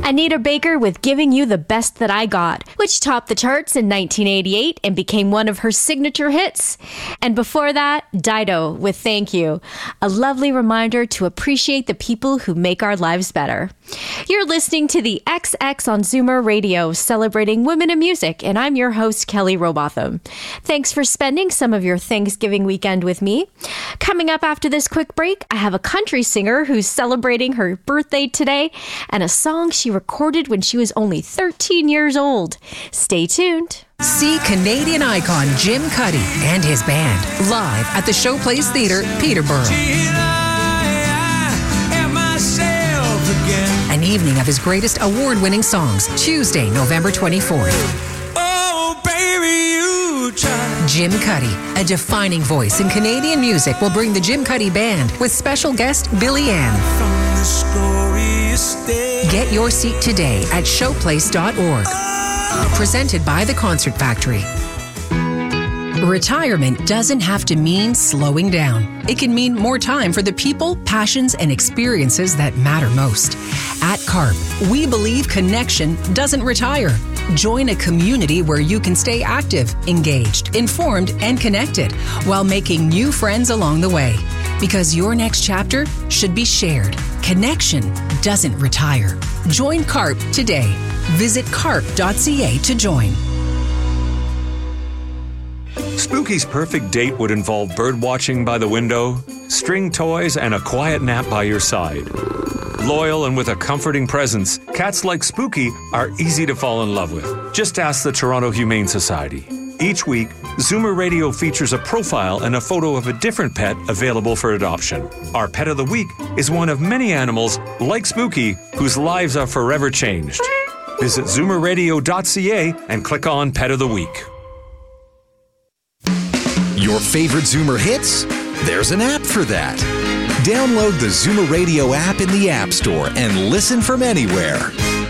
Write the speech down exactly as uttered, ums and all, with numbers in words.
Anita Baker with Giving You the Best That I Got, which topped the charts in nineteen eighty-eight and became one of her signature hits. And before that, Dido with Thank You, a lovely reminder to appreciate the people who make our lives better. You're listening to the X X on Zoomer Radio, celebrating women in music, and I'm your host, Kelly Robotham. Thanks for spending some of your Thanksgiving weekend with me. Coming up after this quick break, I have a country singer who's celebrating her birthday today and a song she recorded when she was only thirteen years old. Stay tuned. See Canadian icon Jim Cuddy and his band live at the Showplace Theatre, Peterborough. An evening of his greatest award-winning songs, Tuesday, November twenty-fourth. Oh, baby, you try. Jim Cuddy, a defining voice in Canadian music, will bring the Jim Cuddy Band with special guest Billy Ann. From the story you stay. Get your seat today at showplace dot org. Presented by the Concert Factory. Retirement doesn't have to mean slowing down. It can mean more time for the people, passions, and experiences that matter most. At CARP, we believe connection doesn't retire. Join a community where you can stay active, engaged, informed, and connected while making new friends along the way. Because your next chapter should be shared. Connection doesn't retire. Join CARP today. Visit carp dot c a to join. Spooky's perfect date would involve bird watching by the window, string toys, and a quiet nap by your side. Loyal and with a comforting presence, cats like Spooky are easy to fall in love with. Just ask the Toronto Humane Society. Each week, Zoomer Radio features a profile and a photo of a different pet available for adoption. Our Pet of the Week is one of many animals, like Spooky, whose lives are forever changed. Visit zoomer radio dot c a and click on Pet of the Week. Your favorite Zoomer hits? There's an app for that. Download the Zoomer Radio app in the App Store and listen from anywhere.